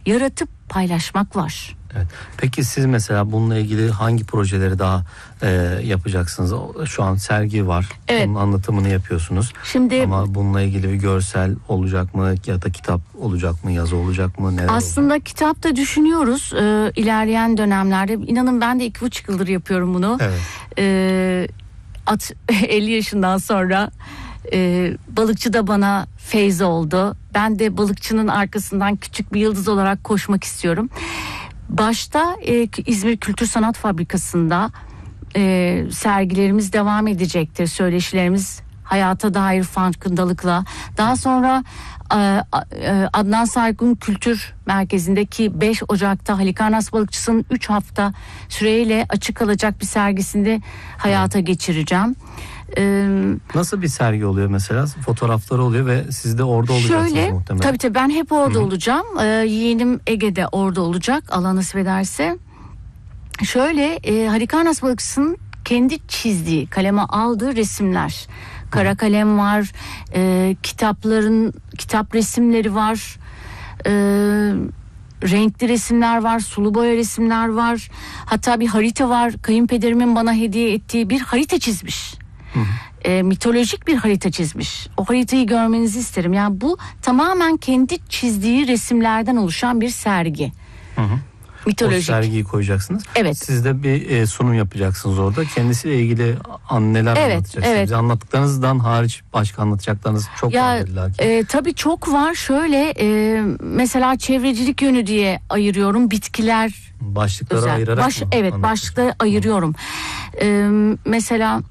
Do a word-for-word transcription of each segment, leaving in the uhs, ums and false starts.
yaratıp paylaşmak var. Evet. Peki siz mesela bununla ilgili hangi projeleri daha e, yapacaksınız? Şu an sergi var. Evet. Bunun anlatımını yapıyorsunuz. Şimdi ama bununla ilgili bir görsel olacak mı ya da kitap olacak mı, yazı olacak mı? Neler aslında olacak? kitap da düşünüyoruz ee, ilerleyen dönemlerde. İnanın ben de iki buçuk yıldır yapıyorum bunu. Evet. Ee, at, elli yaşından sonra e, balıkçı da bana feyz oldu. Ben de balıkçının arkasından küçük bir yıldız olarak koşmak istiyorum. Başta e, İzmir Kültür Sanat Fabrikası'nda e, sergilerimiz devam edecektir. Söyleşilerimiz hayata dair farkındalıkla. Daha sonra e, e, Adnan Saygun Kültür Merkezi'ndeki beş Ocak'ta Halikarnas Balıkçısı'nın üç hafta süreyle açık kalacak bir sergisinde hayata geçireceğim. Ee, Nasıl bir sergi oluyor mesela? Fotoğrafları oluyor ve siz de orada olacaksınız şöyle, muhtemelen. Tabii tabii ben hep orada Hı-hı. olacağım. Ee, yeğenim Ege'de orada olacak. Allah nasip ederse. Şöyle e, Halikarnas Balıkçısı'nın kendi çizdiği, kaleme aldığı resimler. Kara kalem var, e, kitapların kitap resimleri var, e, renkli resimler var, sulu boya resimler var. Hatta bir harita var. Kayınpederimin bana hediye ettiği bir harita çizmiş. Hı hı. E, mitolojik bir harita çizmiş. O haritayı görmenizi isterim. Yani bu tamamen kendi çizdiği resimlerden oluşan bir sergi. Hı hı. Mitolojik. O sergiyi koyacaksınız. Evet. Siz de bir e, sunum yapacaksınız orada. Kendisiyle ilgili an, neler evet, anlatacaksınız? Evet. Bize anlattıklarınızdan hariç başka anlatacaklarınız çok ya, var illa ki. E, tabii çok var. Şöyle e, mesela çevrecilik yönü diye ayırıyorum. Bitkiler. Başlıkları özel. ayırarak Baş, mı? Evet, başlıkları ayırıyorum. E, mesela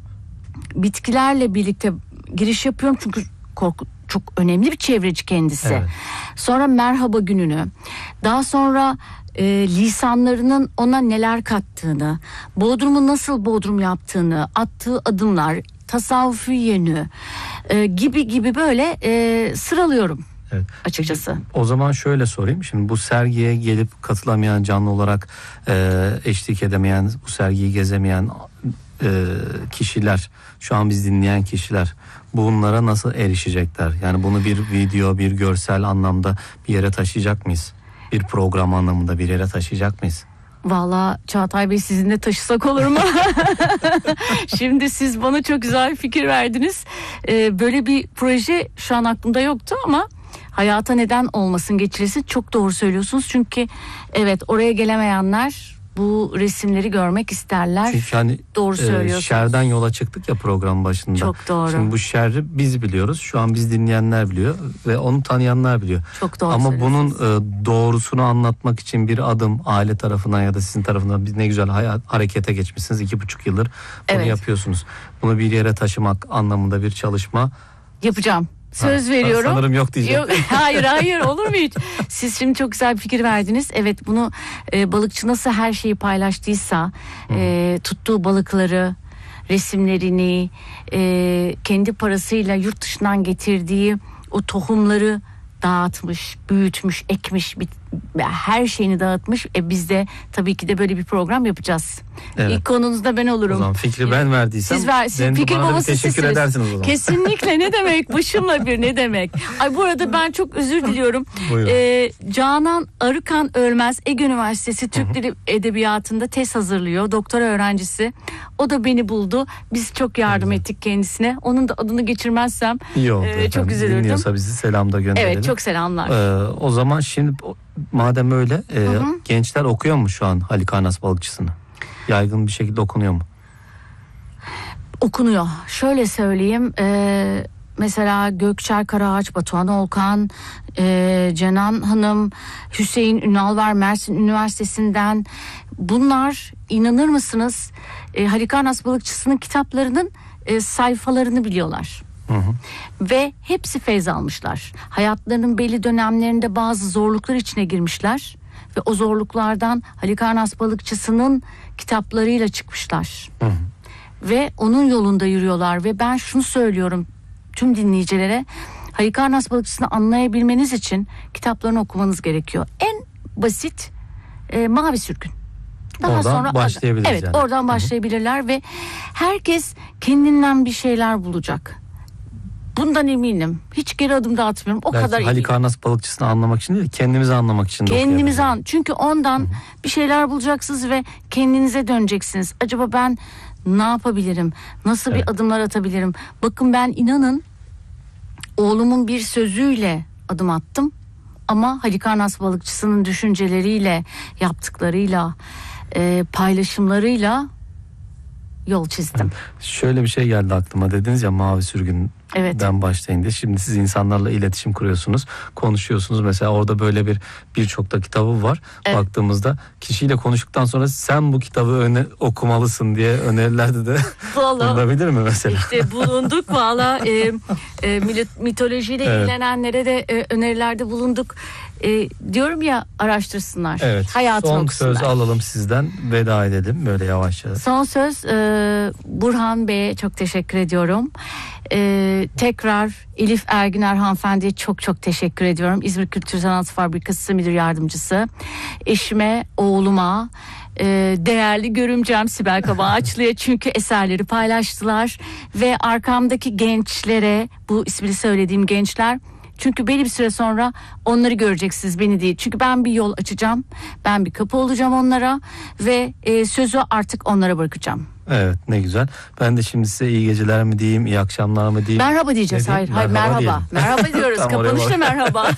bitkilerle birlikte giriş yapıyorum çünkü korku, çok önemli bir çevreci kendisi. Evet. Sonra merhaba gününü, daha sonra e, lisanlarının ona neler kattığını, Bodrum'u nasıl Bodrum yaptığını, attığı adımlar, tasavvufi yönü e, gibi gibi böyle e, sıralıyorum. Evet. Açıkçası. O zaman şöyle sorayım. Şimdi bu sergiye gelip katılamayan, canlı olarak e, eşlik edemeyen, bu sergiyi gezemeyen e, kişiler, şu an biz dinleyen kişiler bunlara nasıl erişecekler? Yani bunu bir video, bir görsel anlamda bir yere taşıyacak mıyız? Bir program anlamında bir yere taşıyacak mıyız? Vallahi Çağatay Bey, sizinle taşısak olur mu? Şimdi siz bana çok güzel bir fikir verdiniz. Ee, böyle bir proje şu an aklımda yoktu ama hayata neden olmasın, geçirilsin. Çok doğru söylüyorsunuz. Çünkü evet, oraya gelemeyenler bu resimleri görmek isterler. Çünkü hani doğru söylüyorsunuz. E, şerden yola çıktık ya program başında. Çok doğru. Şimdi bu şerri biz biliyoruz. Şu an biz dinleyenler biliyor ve onu tanıyanlar biliyor. Çok doğru. Ama bunun e, doğrusunu anlatmak için bir adım aile tarafından ya da sizin tarafından, biz ne güzel hayat, harekete geçmişsiniz. iki buçuk yıldır bunu evet. yapıyorsunuz. Bunu bir yere taşımak anlamında bir çalışma yapacağım. Söz ha, veriyorum. Sanırım yok diyeceğim. Yok, hayır hayır olur mu hiç? Siz şimdi çok güzel bir fikir verdiniz. Evet, bunu e, balıkçı nasıl her şeyi paylaştıysa, e, tuttuğu balıkları, resimlerini, e, kendi parasıyla yurt dışından getirdiği o tohumları dağıtmış, büyütmüş, ekmiş, bit, her şeyini dağıtmış. E biz de tabii ki de böyle bir program yapacağız. Evet. İlk konunuzda ben olurum. O zaman fikri ben verdiysem siz ver, siz fikir babası teşekkür sizsiniz. edersiniz o zaman. Kesinlikle, ne demek, başımla bir ne demek. Ay, bu arada ben çok özür diliyorum. Ee, Canan Arıkan Ölmez, Ege Üniversitesi Türk Dili Edebiyatı'nda tez hazırlıyor. Doktora öğrencisi. O da beni buldu. Biz çok yardım evet. ettik kendisine. Onun da adını geçirmezsem İyi oldu e, çok üzülürdüm. Dinliyorsa bizi selam da gönderelim. Evet, çok selamlar. Ee, o zaman şimdi madem öyle e, gençler okuyor mu şu an Halikarnas Balıkçısı'nı? Yaygın bir şekilde okunuyor mu? Okunuyor. Şöyle söyleyeyim. E, mesela Gökçer Karaağaç, Batuhan Olkan, e, Cenan Hanım, Hüseyin Ünal var Mersin Üniversitesi'nden. Bunlar, inanır mısınız, e, Halikarnas Balıkçısı'nın kitaplarının e, sayfalarını biliyorlar. Hı hı. Ve hepsi feyz almışlar. Hayatlarının belli dönemlerinde bazı zorluklar içine girmişler ve o zorluklardan Halikarnas Balıkçısı'nın kitaplarıyla çıkmışlar. Hı hı. Ve onun yolunda yürüyorlar ve ben şunu söylüyorum tüm dinleyicilere: Halikarnas Balıkçısı'nı anlayabilmeniz için kitaplarını okumanız gerekiyor. En basit e, Mavi Sürgün. Daha oradan sonra başlayabiliriz. Evet, yani. oradan başlayabilirler. Hı-hı. Ve herkes kendinden bir şeyler bulacak. Bundan eminim. Hiç geri adım da atmıyorum. O Belki kadar eminim. Halikarnas balıkçısını anlamak için değil, kendimizi anlamak için de Kendimizi okuyabiliriz. an. Çünkü ondan Hı-hı. bir şeyler bulacaksınız ve kendinize döneceksiniz. Acaba ben ne yapabilirim? Nasıl Evet. bir adımlar atabilirim? Bakın ben inanın oğlumun bir sözüyle adım attım. Ama Halikarnas balıkçısının düşünceleriyle, yaptıklarıyla, e, paylaşımlarıyla yol çizdim. Evet. Şöyle bir şey geldi aklıma, dediniz ya mavi sürgünden Evet. başlayın diye. Şimdi siz insanlarla iletişim kuruyorsunuz, konuşuyorsunuz. Mesela orada böyle bir birçok da kitabı var. Evet. Baktığımızda kişiyle konuştuktan sonra sen bu kitabı öne, okumalısın diye önerilerde de bulunabilir mi mesela? İşte bulunduk valla e, e, mitolojiyle Evet. ilgilenenlere de e, önerilerde bulunduk. E, diyorum ya araştırsınlar. Evet. Hayatını Son okusunlar. söz alalım sizden, veda edelim böyle yavaşça. Son söz e, Burhan Bey'e çok teşekkür ediyorum. E, tekrar Elif Ergüner hanımefendiye çok çok teşekkür ediyorum. İzmir Kültür Sanat Fabrikası Müdür Yardımcısı. Eşime, oğluma, e, değerli görümcem Sibel Kabaağaçlı'ya çünkü eserleri paylaştılar. Ve arkamdaki gençlere, bu ismini söylediğim gençler, çünkü belli bir süre sonra onları göreceksiniz, beni değil. Çünkü ben bir yol açacağım. Ben bir kapı olacağım onlara ve e, sözü artık onlara bırakacağım. Evet, ne güzel. Ben de şimdi size iyi geceler mi diyeyim, iyi akşamlar mı diyeyim? Merhaba diyeceğiz. Ne hayır, diyeyim? hayır merhaba. Merhaba, Merhaba, merhaba diyoruz. Kapanışta merhaba.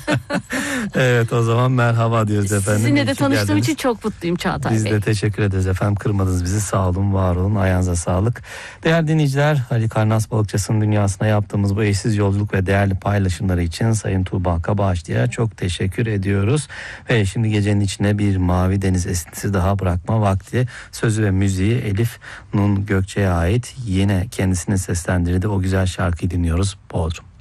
Evet, o zaman merhaba diyoruz efendim. Sizinle de tanıştığım geldiniz. için çok mutluyum Çağatay Biz Bey. de teşekkür ederiz efendim. Kırmadınız bizi. Sağ olun, var olun. Ayağınıza sağlık. Değerli dinleyiciler, Halikarnas balıkçısının dünyasına yaptığımız bu eşsiz yolculuk ve değerli paylaşımları için Sayın Tuğba Kabaağaçlı'ya çok teşekkür ediyoruz. Ve şimdi gecenin içine bir mavi deniz esintisi daha bırakma vakti. Sözü ve müziği Elif Nun Gökçe'ye ait. Yine kendisinin seslendirdiği o güzel şarkıyı dinliyoruz. Bodrum.